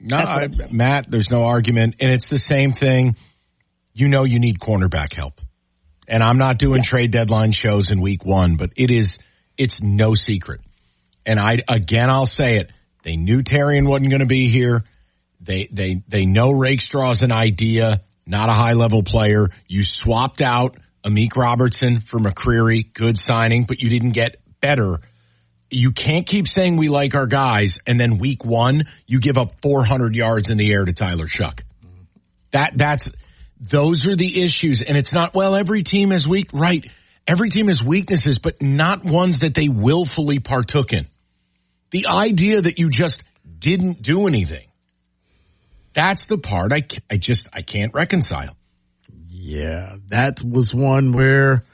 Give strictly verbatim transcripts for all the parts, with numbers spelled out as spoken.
No, I, Matt, there's no argument. And it's the same thing. You know you need cornerback help. And I'm not doing yeah. trade deadline shows in week one, but it is, it's no secret. And I, again, I'll say it. They knew Terrian wasn't going to be here. They, they, they know Rakestraw's an idea, not a high level player. You swapped out Amik Robertson for McCreary. Good signing, but you didn't get better. You can't keep saying we like our guys, and then week one, you give up four hundred yards in the air to Tyler Shuck. That, that's, those are the issues. And it's not, well, every team has weak, right. Every team has weaknesses, but not ones that they willfully partook in. The idea that you just didn't do anything. That's the part I, I just, I can't reconcile. Yeah, that was one where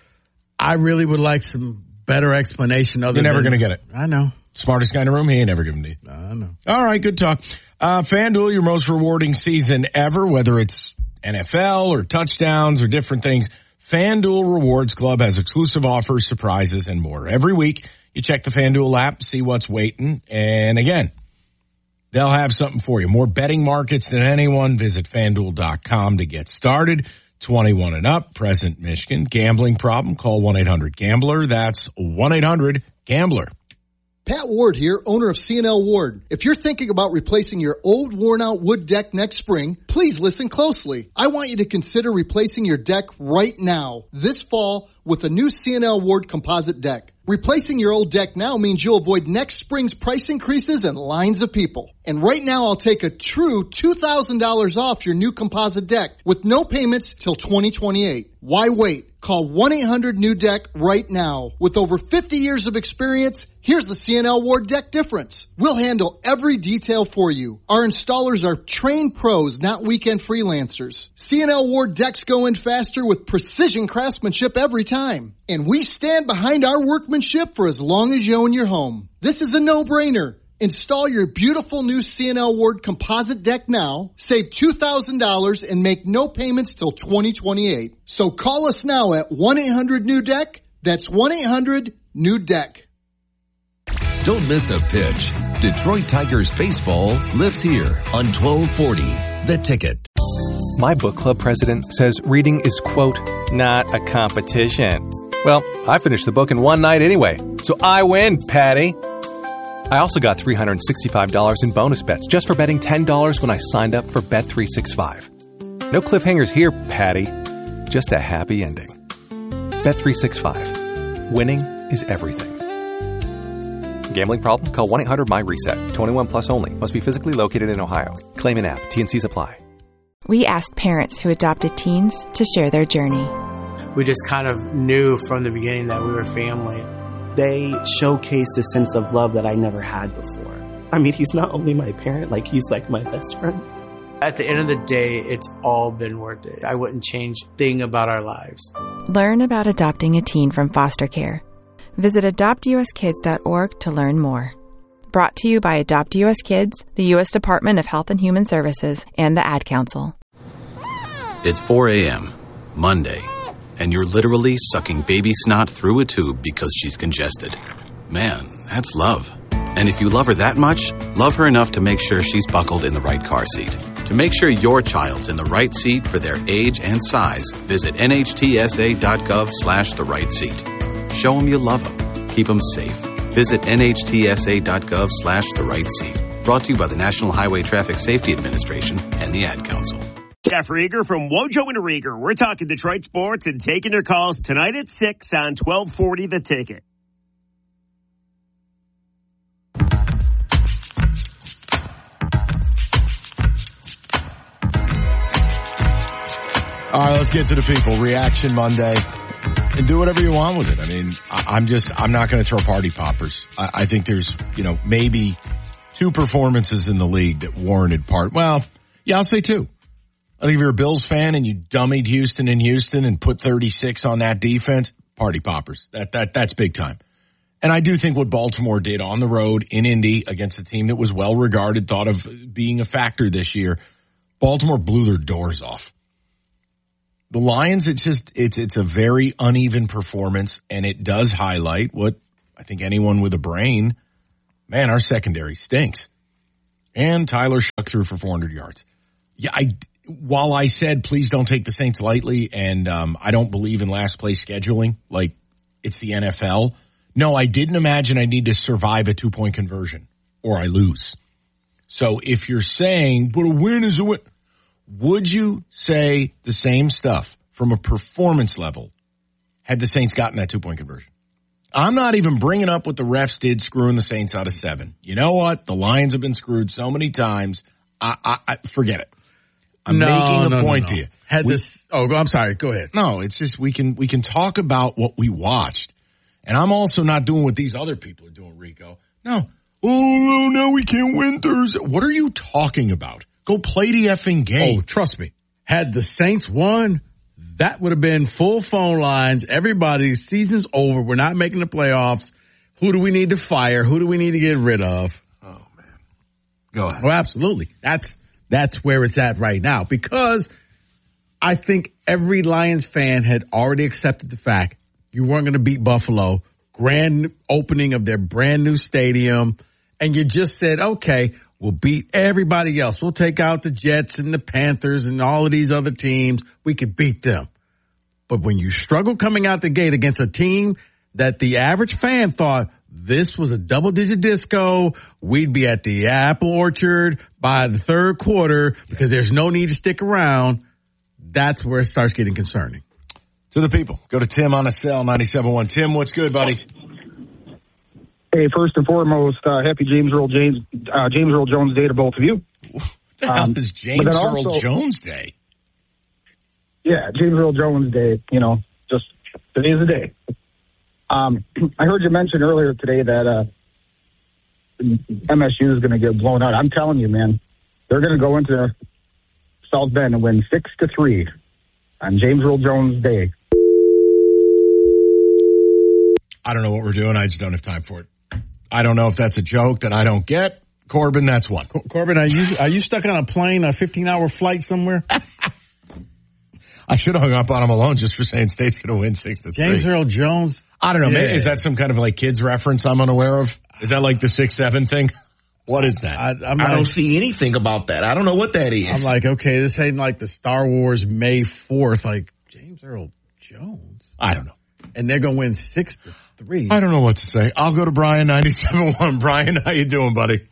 I really would like some better explanation. Other You're never going to get it. I know. Smartest guy in the room, he ain't never giving it. I know. All right, good talk. Uh, FanDuel, your most rewarding season ever, whether it's N F L or touchdowns or different things. FanDuel Rewards Club has exclusive offers, surprises, and more. Every week, you check the FanDuel app, see what's waiting, and again, they'll have something for you. More betting markets than anyone. Visit FanDuel dot com to get started. twenty-one and up, present Michigan. Gambling problem? Call one eight hundred gambler. That's one eight hundred gambler. Pat Ward here, owner of C and L Ward. If you're thinking about replacing your old worn-out wood deck next spring, please listen closely. I want you to consider replacing your deck right now, this fall, with a new C and L Ward composite deck. Replacing your old deck now means you'll avoid next spring's price increases and lines of people. And right now, I'll take a true two thousand dollars off your new composite deck with no payments till twenty twenty-eight. Why wait? Call one eight hundred new deck right now. With over fifty years of experience, here's the C and L Ward deck difference. We'll handle every detail for you. Our installers are trained pros, not weekend freelancers. C and L Ward decks go in faster with precision craftsmanship every time. And we stand behind our workmanship for as long as you own your home. This is a no-brainer. Install your beautiful new C and L Ward composite deck now, save two thousand dollars, and make no payments till twenty twenty-eight. So call us now at one eight hundred new deck. That's one eight hundred new deck. Don't miss a pitch. Detroit Tigers baseball lives here on twelve forty The Ticket. My book club president says reading is, quote, not a competition. Well, I finished the book in one night anyway, so I win, Patty. I also got three hundred sixty-five dollars in bonus bets just for betting ten dollars when I signed up for Bet three sixty-five. No cliffhangers here, Patty. Just a happy ending. Bet three sixty-five. Winning is everything. Gambling problem? Call one eight hundred my reset. twenty-one plus only. Must be physically located in Ohio. Claim in app. T and C's apply. We asked parents who adopted teens to share their journey. We just kind of knew from the beginning that we were family. They showcased a sense of love that I never had before. I mean, he's not only my parent, like he's like my best friend. At the end of the day, it's all been worth it. I wouldn't change a thing about our lives. Learn about adopting a teen from foster care. Visit adopt u s kids dot org to learn more. Brought to you by Adopt U S Kids, the U S Department of Health and Human Services, and the Ad Council. It's four a.m., Monday, and you're literally sucking baby snot through a tube because she's congested. Man, that's love. And if you love her that much, love her enough to make sure she's buckled in the right car seat. To make sure your child's in the right seat for their age and size, visit N H T S A dot gov slash the right seat. Show them you love them. Keep them safe. Visit N H T S A dot gov slash the right seat. Brought to you by the National Highway Traffic Safety Administration and the Ad Council. Jeff Rieger from Wojo and Rieger. We're talking Detroit sports and taking your calls tonight at six on twelve forty The Ticket. All right, let's get to the people. Reaction Monday. And do whatever you want with it. I mean, I, I'm just, I'm not going to throw party poppers. I, I think there's, you know, maybe two performances in the league that warranted part. Well, yeah, I'll say two. I think if you're a Bills fan and you dummied Houston in Houston and put thirty-six on that defense, party poppers. That, that, that's big time. And I do think what Baltimore did on the road in Indy against a team that was well regarded, thought of being a factor this year, Baltimore blew their doors off. The Lions, it's just, it's, it's a very uneven performance, and it does highlight what I think anyone with a brain, man, our secondary stinks. And Tyler Shuck threw for four hundred yards. Yeah, I, while I said please don't take the Saints lightly, and um, I don't believe in last place scheduling, like it's the N F L, no, I didn't imagine I need to survive a two-point conversion or I lose. So if you're saying, but a win is a win, would you say the same stuff from a performance level had the Saints gotten that two-point conversion? I'm not even bringing up what the refs did screwing the Saints out of seven. You know what? The Lions have been screwed so many times. I, I, I forget it. I'm no, making a no, point no, no. to you. Had we, this, oh, I'm sorry. Go ahead. No, it's just we can, we can talk about what we watched. And I'm also not doing what these other people are doing, Rico. No. Oh, no, we can't win Thursday. What are you talking about? Go play the effing game. Oh, trust me. Had the Saints won, that would have been full phone lines. Everybody, season's over. We're not making the playoffs. Who do we need to fire? Who do we need to get rid of? Oh, man. Go ahead. Oh, absolutely. That's, that's where it's at right now, because I think every Lions fan had already accepted the fact you weren't going to beat Buffalo. Grand opening of their brand new stadium. And you just said, okay, we'll beat everybody else. We'll take out the Jets and the Panthers and all of these other teams. We could beat them. But when you struggle coming out the gate against a team that the average fan thought this was a double-digit disco, we'd be at the apple orchard by the third quarter because there's no need to stick around, that's where it starts getting concerning. To the people, go to Tim on a cell, ninety-seven point one. Tim, what's good, buddy? Hey, first and foremost, uh, happy James Earl James uh, James Earl Jones Day to both of you. What the hell um, is James Earl also, Jones Day? Yeah, James Earl Jones Day. You know, just today's the day. Um, I heard you mention earlier today that uh, M S U is going to get blown out. I'm telling you, man, they're going to go into South Bend and win six to three on James Earl Jones Day. I don't know what we're doing. I just don't have time for it. I don't know if that's a joke that I don't get. Corbin, that's one. Cor- Corbin, are you are you stuck on a plane, a fifteen-hour flight somewhere? I should have hung up on him alone just for saying State's going to win six to three. James Earl Jones. I don't know. Yeah. Maybe, is that some kind of like kids reference I'm unaware of? Is that like the six seven thing? What is that? I, I'm I like, don't see anything about that. I don't know what that is. I'm like, okay, this ain't like the Star Wars May fourth. Like James Earl Jones. I don't know. And they're going to win six to three. I don't know what to say. I'll go to Brian, ninety-seven point one. Brian, how you doing, buddy?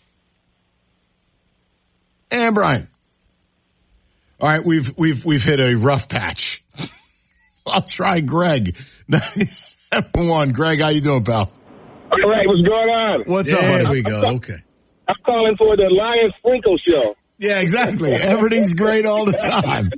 And Brian. All right, we've we've we've hit a rough patch. I'll try Greg, ninety-seven point one. Greg, how you doing, pal? All right, what's going on? What's there up, buddy? There we go. I'm call- okay. I'm calling for the Lion Sprinkle Show. Yeah, exactly. Everything's great all the time.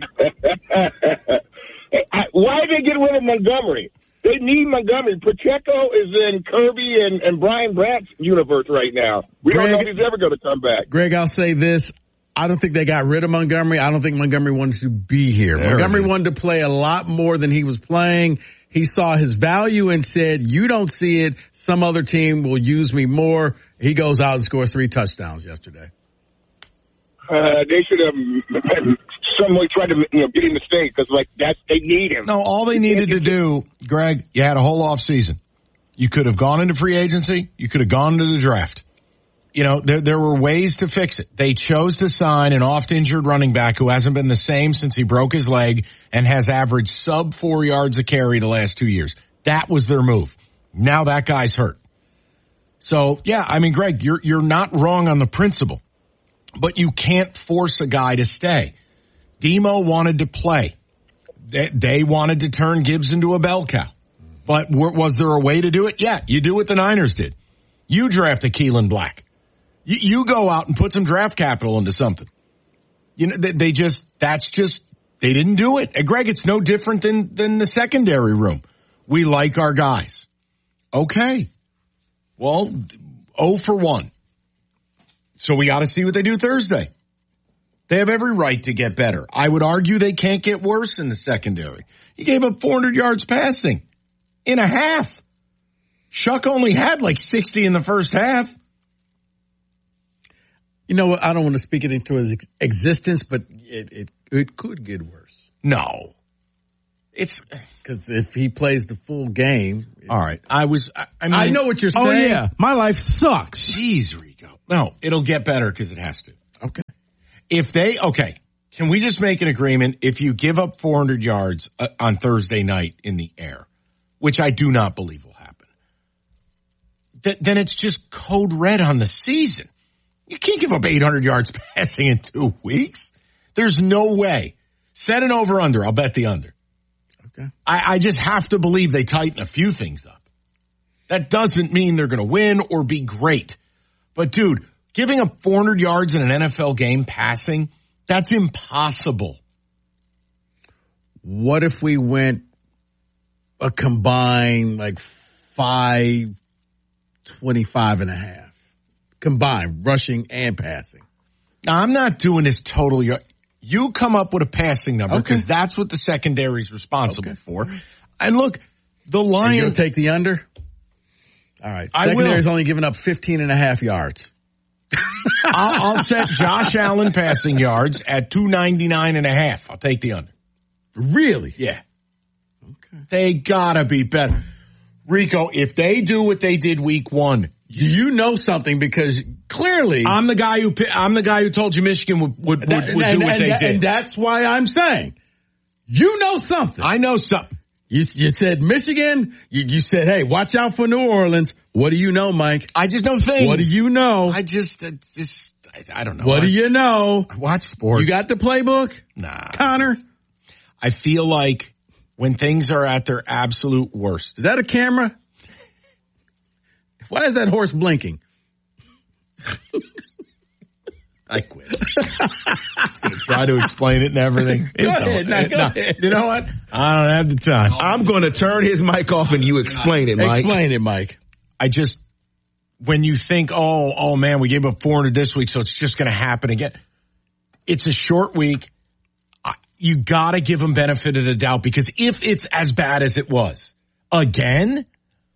I, why did they get rid of Montgomery? They need Montgomery. Pacheco is in Kirby and, and Brian Bratt's universe right now. We Greg, don't know if he's ever going to come back. Greg, I'll say this. I don't think they got rid of Montgomery. I don't think Montgomery wanted to be here. There Montgomery wanted to play a lot more than he was playing. He saw his value and said, you don't see it. Some other team will use me more. He goes out and scores three touchdowns yesterday. Uh, they should have some way tried to you know, get him to stay because like that's they need him. No, all they needed to do, Greg, you had a whole off season. You could have gone into free agency. You could have gone to the draft. You know, there there were ways to fix it. They chose to sign an oft-injured running back who hasn't been the same since he broke his leg and has averaged sub four yards a carry the last two years. That was their move. Now that guy's hurt. So, yeah, I mean, Greg, you're you're not wrong on the principle, but you can't force a guy to stay. Demo wanted to play. They, they wanted to turn Gibbs into a bell cow. But was there a way to do it? Yeah, you do what the Niners did. You draft a Keelan Black. You, you go out and put some draft capital into something. You know, they, they just, that's just, they didn't do it. And Greg, it's no different than, than the secondary room. We like our guys. Okay. Well, oh for one. So we got to see what they do Thursday. They have every right to get better. I would argue they can't get worse in the secondary. You gave up four hundred yards passing in a half. Shuck only had like sixty in the first half. You know what? I don't want to speak it into his ex- existence, but it, it it could get worse. No. It's because if he plays the full game. All right. I was, I, I mean. I know what you're oh, saying. Yeah. My life sucks. Jeez, Rico. No, it'll get better because it has to. Okay. If they, okay, can we just make an agreement? If you give up four hundred yards uh, on Thursday night in the air, which I do not believe will happen, th- then it's just code red on the season. You can't give up eight hundred yards passing in two weeks. There's no way. Set an over-under. I'll bet the under. Okay. I, I just have to believe they tighten a few things up. That doesn't mean they're going to win or be great. But, dude, giving up four hundred yards in an N F L game passing, that's impossible. What if we went a combined like five twenty-five and a half? Combined, rushing and passing. Now, I'm not doing this totally. You come up with a passing number because Okay. that's what the secondary is responsible Okay. for. And look, the Lions. You'll take the under? All right. I will. Secondary's only giving up fifteen and a half yards. I'll, I'll set Josh Allen passing yards at two ninety-nine and a half. I'll take the under. Really? Yeah. Okay. They gotta be better. Rico, if they do what they did week one, do you know something? Because clearly, I'm the guy who I'm the guy who told you Michigan would would, would, that, would and, do what and, they and, did, and that's why I'm saying you know something. I know something. You, you said Michigan. You, you said, hey, watch out for New Orleans. What do you know, Mike? I just know things. What do you know? I just, uh, this, I, I don't know. What I, do you know? I watch sports. You got the playbook? Nah. Connor? I feel like when things are at their absolute worst. Is that a camera? Why is that horse blinking? I quit. I was going to try to explain it and everything. Go ahead. Now, go no, ahead. You know what? I don't have the time. I'm going to turn his mic off and you explain it, Mike. Explain it, Mike. I just, when you think, oh, oh man, we gave up four hundred this week, so it's just going to happen again. It's a short week. You got to give them benefit of the doubt because if it's as bad as it was again,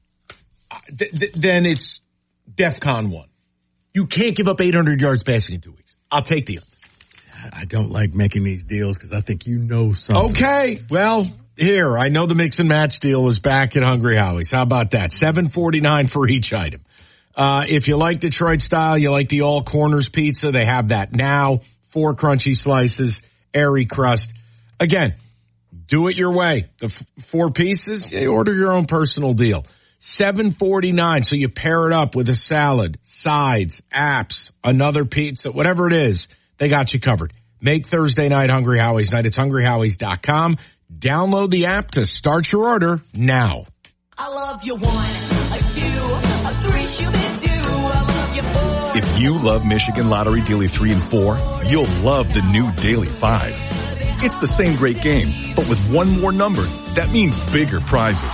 th- th- then it's DEFCON one. You can't give up eight hundred yards passing in two weeks. I'll take the under. I don't like making these deals because I think you know something. Okay. Well, here, I know the mix and match deal is back at Hungry Howie's. How about that? seven forty-nine for each item. Uh, if you like Detroit style, you like the all corners pizza, they have that now. Four crunchy slices, airy crust. Again, do it your way. The f- four pieces, you order your own personal deal. seven forty-nine, so you pair it up with a salad, sides, apps, another pizza, whatever it is, they got you covered. Make Thursday night Hungry Howie's night. It's hungry howies dot com. Download the app to start your order now. I love you one, a two, a three, should do. I love you four. If you love Michigan Lottery Daily three and four, you'll love the new Daily five. It's the same great game, but with one more number, that means bigger prizes.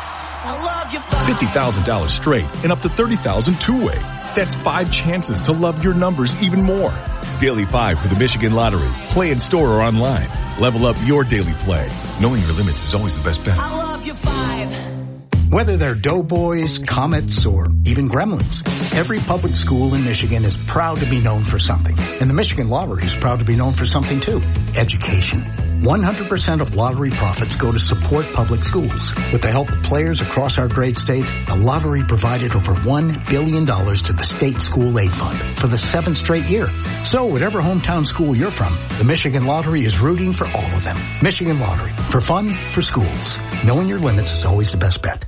fifty thousand dollars straight and up to thirty thousand dollars two-way. That's five chances to love your numbers even more. Daily five for the Michigan Lottery. Play in store or online. Level up your daily play. Knowing your limits is always the best bet. I love you five. Whether they're Doughboys, Comets, or even Gremlins, every public school in Michigan is proud to be known for something. And the Michigan Lottery is proud to be known for something too. Education. one hundred percent of lottery profits go to support public schools. With the help of players across our great state, the lottery provided over one billion dollars to the state school aid fund for the seventh straight year. So whatever hometown school you're from, the Michigan Lottery is rooting for all of them. Michigan Lottery. For fun, for schools. Knowing your limits is always the best bet.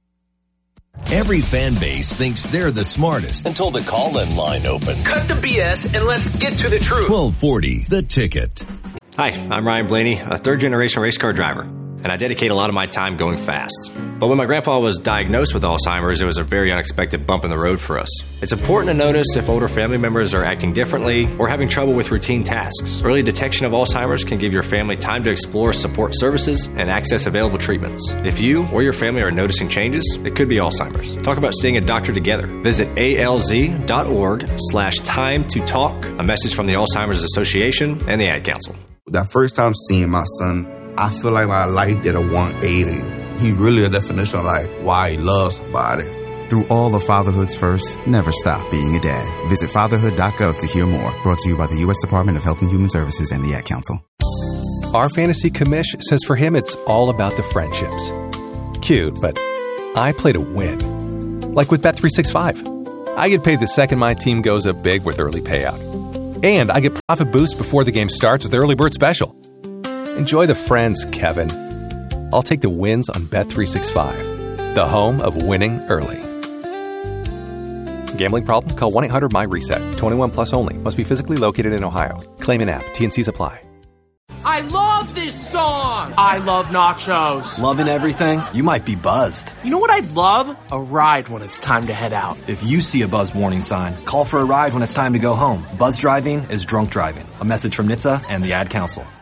Every fan base thinks they're the smartest until the call-in line opens. Cut the B S and let's get to the truth. twelve forty, The Ticket. Hi, I'm Ryan Blaney, a third-generation race car driver, and I dedicate a lot of my time going fast. But when my grandpa was diagnosed with Alzheimer's, it was a very unexpected bump in the road for us. It's important to notice if older family members are acting differently or having trouble with routine tasks. Early detection of Alzheimer's can give your family time to explore support services and access available treatments. If you or your family are noticing changes, it could be Alzheimer's. Talk about seeing a doctor together. Visit alz.org slash time to talk. A message from the Alzheimer's Association and the Ad Council. That first time seeing my son, I feel like my life did a one eighty. He really a definition of like why he loves somebody. Through all of fatherhood's first, never stop being a dad. Visit fatherhood dot gov to hear more. Brought to you by the U S Department of Health and Human Services and the Ad Council. Our fantasy commish says for him it's all about the friendships. Cute, but I play to win. Like with Bet three sixty-five. I get paid the second my team goes up big with early payout. And I get profit boost before the game starts with Early Bird Special. Enjoy the friends, Kevin. I'll take the wins on Bet three sixty-five, the home of winning early. Gambling problem? Call one eight hundred my reset. twenty-one plus only. Must be physically located in Ohio. Claim in app. T N Cs apply. I love this song! I love nachos. Loving everything? You might be buzzed. You know what I'd love? A ride when it's time to head out. If you see a buzz warning sign, call for a ride when it's time to go home. Buzz driving is drunk driving. A message from N H T S A and the Ad Council.